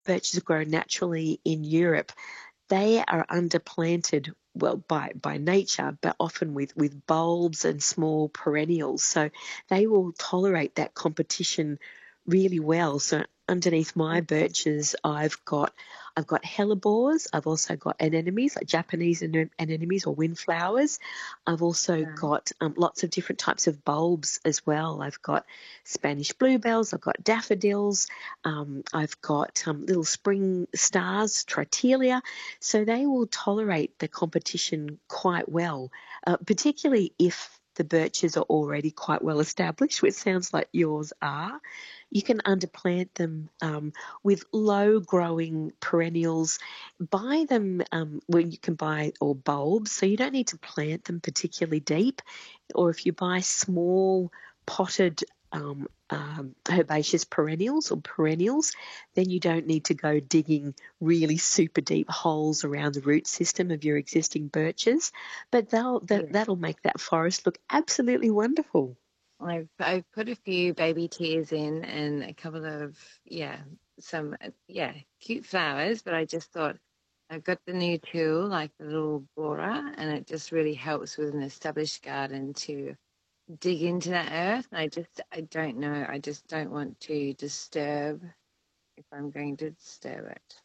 birches grow naturally in Europe, they are underplanted, well, by nature, but often with bulbs and small perennials. So they will tolerate that competition really well. So underneath my Okay. birches, I've got hellebores. I've also got anemones, like Japanese anemones or windflowers. I've also Right. got lots of different types of bulbs as well. I've got Spanish bluebells. I've got daffodils. I've got little spring stars, Tritilia. So they will tolerate the competition quite well, particularly if the birches are already quite well established, which sounds like yours are. You can underplant them with low growing perennials. Buy them when you can buy or bulbs, so you don't need to plant them particularly deep. Or if you buy small potted herbaceous perennials, then you don't need to go digging really super deep holes around the root system of your existing birches. But Yeah. that'll make that forest look absolutely wonderful. I've put a few baby tears in and a couple of some cute flowers, but I just thought I've got the new tool like the little borer, and it just really helps with an established garden to dig into that earth. And I don't know, I just don't want to disturb if I'm going to disturb it.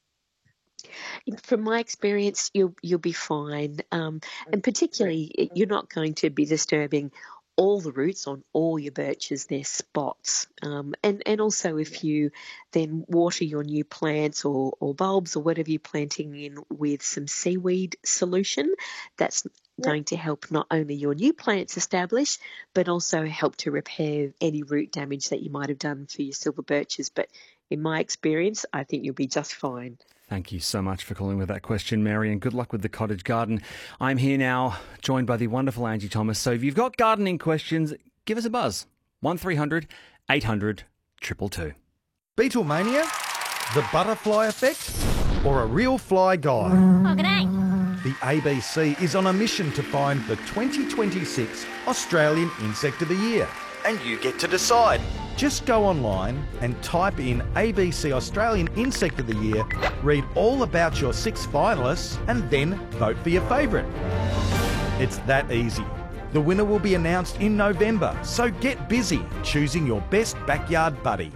From my experience, you'll be fine, and Great. particularly you're not going to be disturbing all the roots on all your birches, their spots. And also Yeah. if you then water your new plants or bulbs or whatever you're planting in with some seaweed solution, that's Yep. going to help not only your new plants establish, but also help to repair any root damage that you might have done for your silver birches. But in my experience, I think you'll be just fine. Thank you so much for calling with that question, Mary, and good luck with the cottage garden. I'm here now, joined by the wonderful Angie Thomas. So if you've got gardening questions, give us a buzz. 1300 800 222. Beetlemania, the butterfly effect, or a real fly guy? Oh, g'day. The ABC is on a mission to find the 2026 Australian Insect of the Year. And you get to decide. Just go online and type in ABC Australian Insect of the Year, read all about your 6 finalists, and then vote for your favourite. It's that easy. The winner will be announced in November, so get busy choosing your best backyard buddy.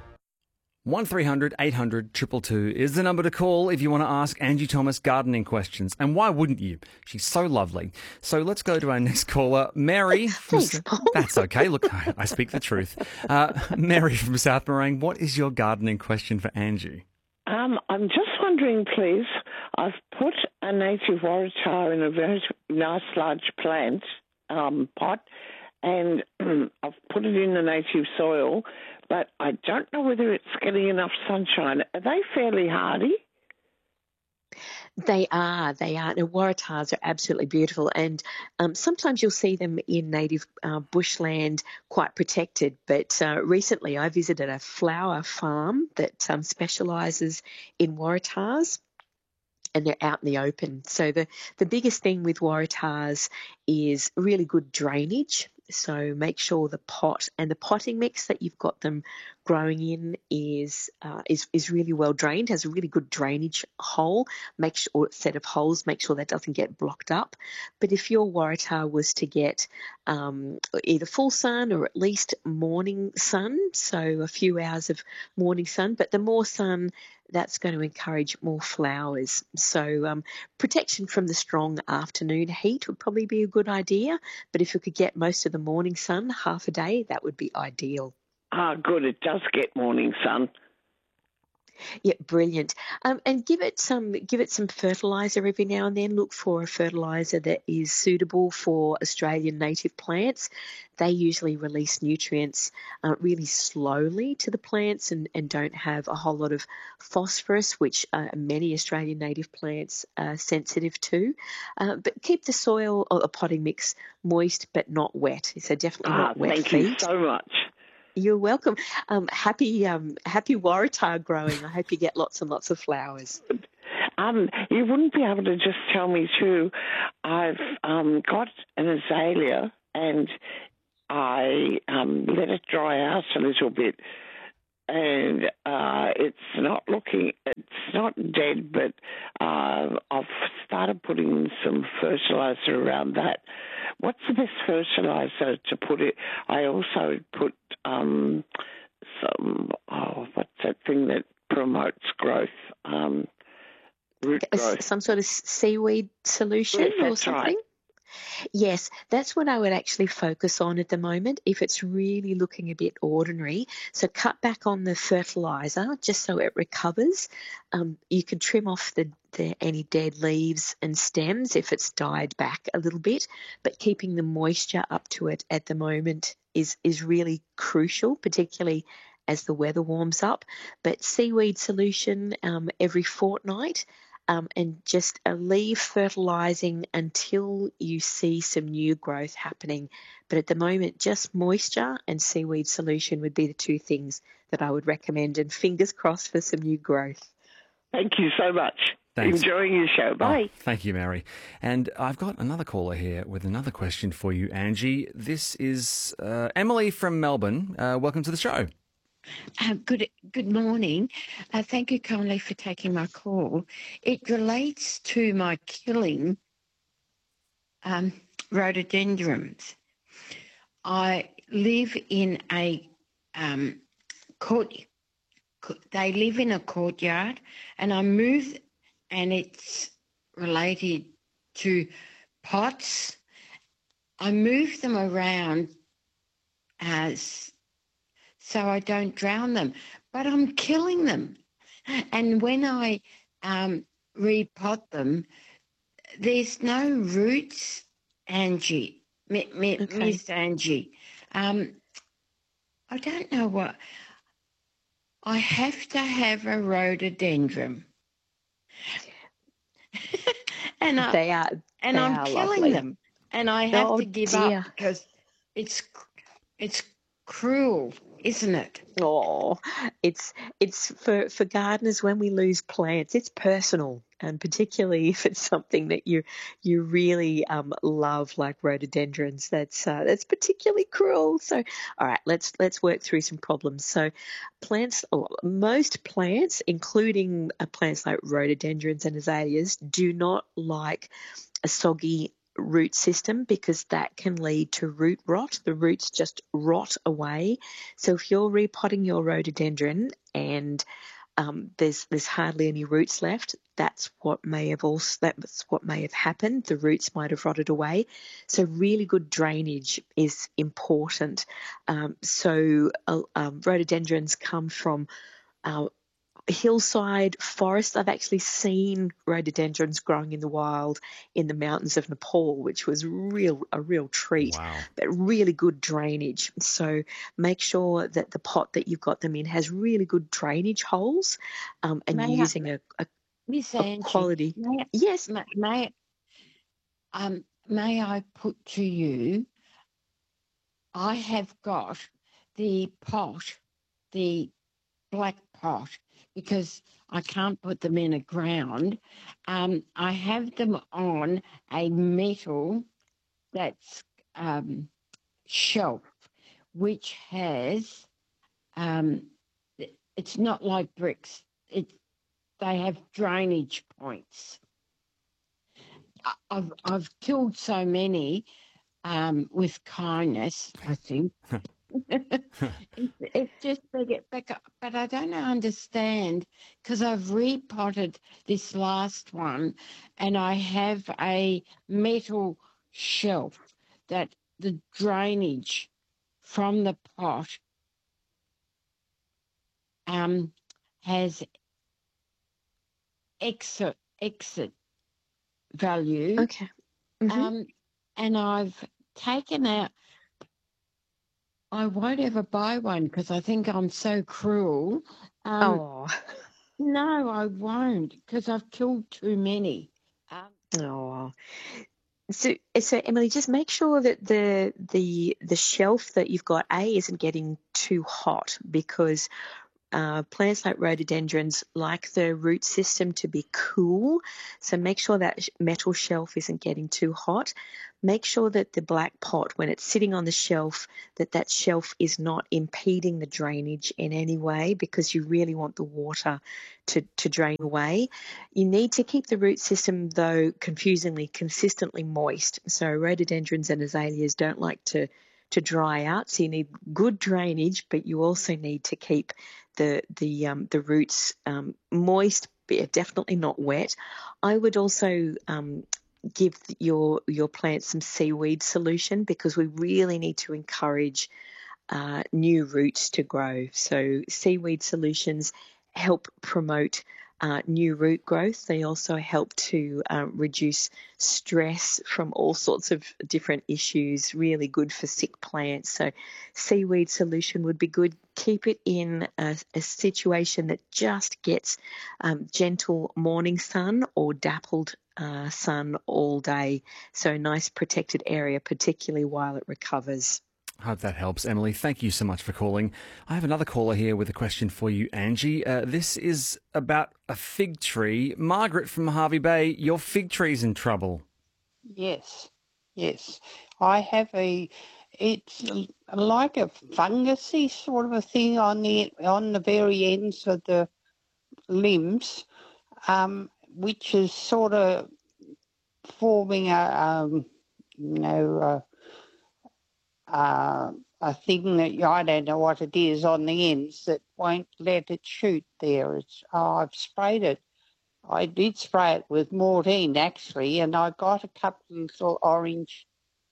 1300 800 222 is the number to call if you want to ask Angie Thomas gardening questions. And why wouldn't you? She's so lovely. So let's go to our next caller, Mary. Thanks, Paul. That's okay. Look, I speak the truth. Mary from South Morang, what is your gardening question for Angie? I'm just wondering, please, I've put a native waratah in a very nice large plant pot, and I've put it in the native soil, but I don't know whether it's getting enough sunshine. Are they fairly hardy? They are. And waratahs are absolutely beautiful. And sometimes you'll see them in native bushland quite protected. But recently I visited a flower farm that specialises in waratahs. And they're out in the open. So the biggest thing with waratahs is really good drainage. So make sure the pot and the potting mix that you've got them growing in is really well drained, has a really good drainage hole. Make sure, or set of holes, make sure that doesn't get blocked up. But if your waratah was to get either full sun or at least morning sun, so a few hours of morning sun, but the more sun, that's going to encourage more flowers. So protection from the strong afternoon heat would probably be a good idea. But if you could get most of the morning sun, half a day, that would be ideal. Ah, good. It does get morning sun. Yeah, brilliant. And give it some fertiliser every now and then. Look for a fertiliser that is suitable for Australian native plants. They usually release nutrients really slowly to the plants and don't have a whole lot of phosphorus, which many Australian native plants are sensitive to. But keep the soil or a potting mix moist but not wet. So definitely not wet thank feet. you so much. You're welcome. Happy waratah growing. I hope you get lots and lots of flowers. You wouldn't be able to just tell me too. I've got an azalea and I let it dry out a little bit. and it's not dead, but I've started putting some fertiliser around that. What's the best fertiliser to put it? I also put what's that thing that promotes growth? Root growth. Some sort of seaweed solution Yes, or that's something? right. Yes, that's what I would actually focus on at the moment if it's really looking a bit ordinary. So cut back on the fertiliser just so it recovers. You can trim off the any dead leaves and stems if it's died back a little bit, but keeping the moisture up to it at the moment is really crucial, particularly as the weather warms up. But seaweed solution every fortnight. And just leave fertilising until you see some new growth happening. But at the moment, just moisture and seaweed solution would be the two things that I would recommend, and fingers crossed for some new growth. Thank you so much. Thanks. Enjoying your show. Bye. Oh, thank you, Mary. And I've got another caller here with another question for you, Angie. This is Emily from Melbourne. Welcome to the show. Good morning. Thank you kindly for taking my call. It relates to my killing rhododendrons. I live in a they live in a courtyard, and I moved, and it's related to pots. I move them around so I don't drown them, but I'm killing them. And when I repot them, there's no roots, Angie, Miss Angie. I don't know what. I have to have a rhododendron. and I'm killing lovely. them. And I have to give up because it's cruel, isn't it? Oh, it's for gardeners, when we lose plants, it's personal, and particularly if it's something that you really love, like rhododendrons, that's particularly cruel. So, all right, let's work through some problems. So, most plants, including plants like rhododendrons and azaleas, do not like a soggy root system, because that can lead to root rot. The roots just rot away. So if you're repotting your rhododendron and there's hardly any roots left, that's what may have happened. The roots might have rotted away. So really good drainage is important. Rhododendrons come from hillside forests. I've actually seen rhododendrons growing in the wild in the mountains of Nepal, which was a real treat. Wow. But really good drainage. So make sure that the pot that you've got them in has really good drainage holes, and you're using a Miss Angie, quality. Yes. May I put to you, I have got the pot, the black pot, because I can't put them in a ground. I have them on a metal that's shelf, which has, it's not like bricks. They have drainage points. I've killed so many with kindness, I think. It's just they get back up, but I don't understand, because I've repotted this last one, and I have a metal shelf that the drainage from the pot has exit value. Okay. Mm-hmm. And I've taken out. I won't ever buy one because I think I'm so cruel. Oh. No, I won't, because I've killed too many. Oh. So Emily, just make sure that the shelf that you've got isn't getting too hot, because plants like rhododendrons like the root system to be cool, so make sure that metal shelf isn't getting too hot. Make sure that the black pot, when it's sitting on the shelf, that shelf is not impeding the drainage in any way, because you really want the water to drain away. You need to keep the root system, though, confusingly, consistently moist. So rhododendrons and azaleas don't like to dry out, so you need good drainage, but you also need to keep the roots moist, but definitely not wet. I would also give your plants some seaweed solution, because we really need to encourage new roots to grow. So seaweed solutions help promote new root growth. They also help to reduce stress from all sorts of different issues, really good for sick plants. So seaweed solution would be good. Keep it in a situation that just gets gentle morning sun or dappled sun all day. So a nice protected area, particularly while it recovers. Hope that helps, Emily. Thank you so much for calling. I have another caller here with a question for you, Angie. This is about a fig tree. Margaret from Harvey Bay, your fig tree's in trouble. Yes. I have it's like a fungusy sort of a thing on the very ends of the limbs, which is sort of forming a thing that I don't know what it is on the ends that won't let it shoot there. I've sprayed it. I did spray it with Mortine actually, and I got a couple of little orange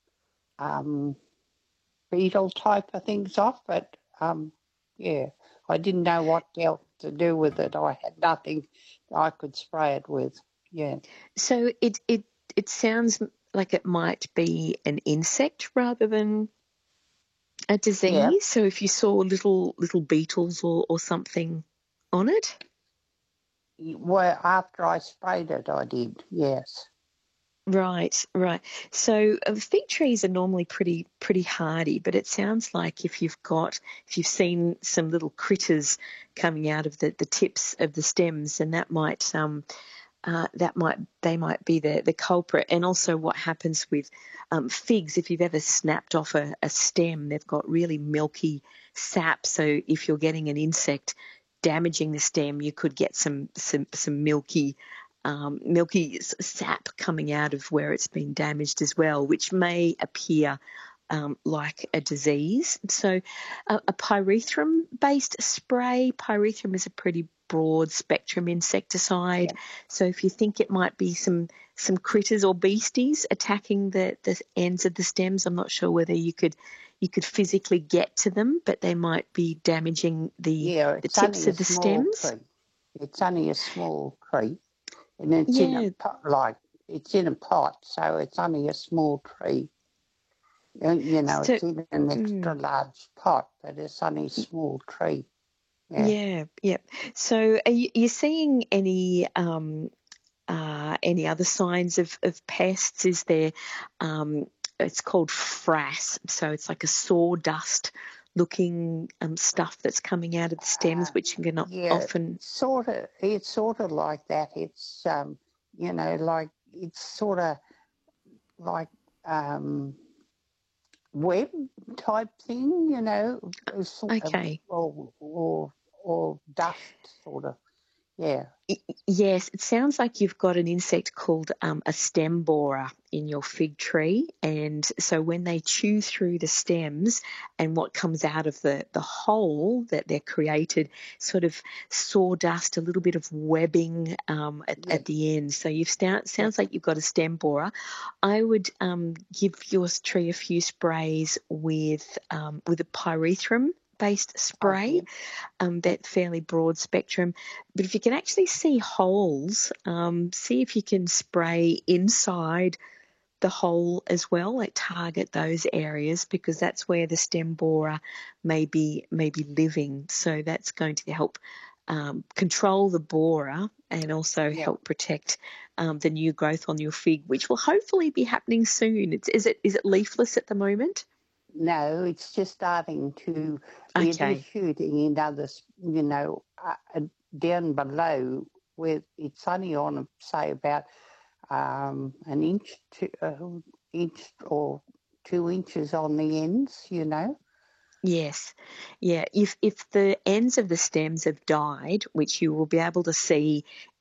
beetle type of things off, but I didn't know what else to do with it. I had nothing I could spray it with. Yeah. So it sounds like it might be an insect rather than a disease. Yeah. So if you saw little beetles or something on it. Well, after I sprayed it, I did. Yes. Right. So fig trees are normally pretty hardy, but it sounds like if you've seen some little critters coming out of the tips of the stems, and they might be the culprit. And also what happens with figs, if you've ever snapped off a stem, they've got really milky sap. So if you're getting an insect damaging the stem, you could get some milky sap coming out of where it's been damaged as well, which may appear like a disease. So a pyrethrum-based spray. Pyrethrum is a pretty broad spectrum insecticide. Yeah. So if you think it might be some critters or beasties attacking the ends of the stems, I'm not sure whether you could physically get to them, but they might be damaging the tips of the stems. Tree. It's only a small tree, and it's in a pot, it's in a pot, so it's only a small tree. It's in an extra large pot, but it's only a small tree. Yeah. So are you seeing any other signs of pests? Is there it's called frass, so it's like a sawdust looking stuff that's coming out of the stems, which can often it's sort of like that. It's like it's sort of like web type thing, okay, or dust sort of. Yeah. Yes, it sounds like you've got an insect called a stem borer in your fig tree, and so when they chew through the stems, and what comes out of the hole that they're created, sort of sawdust, a little bit of webbing at the end. So sounds like you've got a stem borer. I would give your tree a few sprays with a pyrethrum-based spray, that fairly broad spectrum. But if you can actually see holes, see if you can spray inside the hole as well, like target those areas, because that's where the stem borer may be living. So that's going to help control the borer and also help protect the new growth on your fig, which will hopefully be happening soon. Is it leafless at the moment? No, it's just starting to. They're shooting in others, down below where it's only on, say, about an inch or 2 inches on the ends, Yes. Yeah. If the ends of the stems have died, which you will be able to see